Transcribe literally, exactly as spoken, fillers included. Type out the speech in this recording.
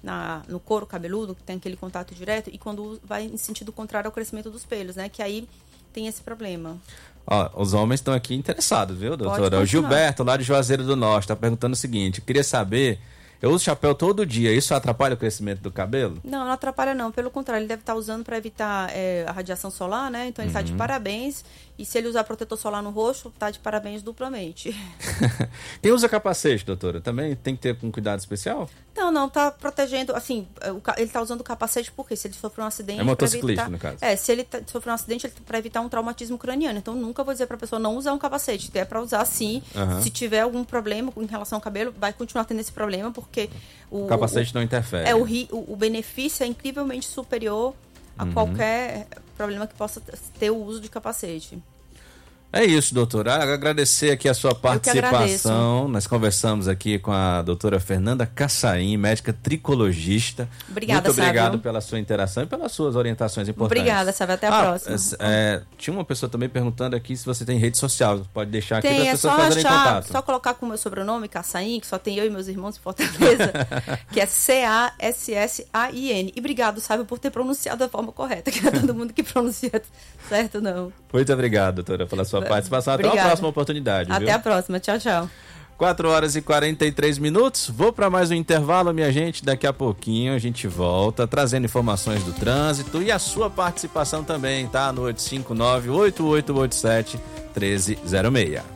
na, no couro cabeludo, que tem aquele contato direto, e quando vai em sentido contrário ao crescimento dos pelos, né? Que aí tem esse problema. Ó, os homens estão aqui interessados, viu, doutora? O Gilberto, lá de Juazeiro do Norte, está perguntando o seguinte: queria saber, eu uso chapéu todo dia, isso atrapalha o crescimento do cabelo? Não, não atrapalha não, pelo contrário, ele deve estar usando para evitar é, a radiação solar, né? Então ele está uhum. de parabéns, e se ele usar protetor solar no rosto, está de parabéns duplamente. Quem usa capacete, doutora, também tem que ter um cuidado especial? Não, não, tá protegendo, assim, ele tá usando o capacete porque se ele sofrer um acidente... É motociclista, evitar, no caso. É, se ele tá, sofrer um acidente, ele para evitar um traumatismo craniano. Então, nunca vou dizer pra pessoa não usar um capacete. É para usar, sim. Uhum. Se tiver algum problema em relação ao cabelo, vai continuar tendo esse problema, porque... O, o capacete o, não interfere. É, o, o, o benefício é incrivelmente superior a uhum. qualquer problema que possa ter o uso de capacete. É isso, doutora. Agradecer aqui a sua participação. Nós conversamos aqui com a doutora Fernanda Cassaim, médica tricologista. Obrigada, Muito obrigado Sávio. pela sua interação e pelas suas orientações importantes. Obrigada, Sávio. Até a ah, próxima. É, tinha uma pessoa também perguntando aqui se você tem rede social. Pode deixar aqui para as é pessoas só fazerem achar, contato. Só colocar com o meu sobrenome, Cassaim, que só tem eu e meus irmãos em Fortaleza, que é C A S S A I N. E obrigado, Sávio, por ter pronunciado da forma correta, que não é todo mundo que pronuncia certo, não. Muito obrigado, doutora, pela sua participação. Até Obrigada. a próxima oportunidade. Até viu? a próxima. Tchau, tchau. quatro horas e quarenta e três minutos. Vou para mais um intervalo, minha gente. Daqui a pouquinho a gente volta trazendo informações do trânsito e a sua participação também, tá? No oito cinco nove, oito oito oito sete, um três zero seis.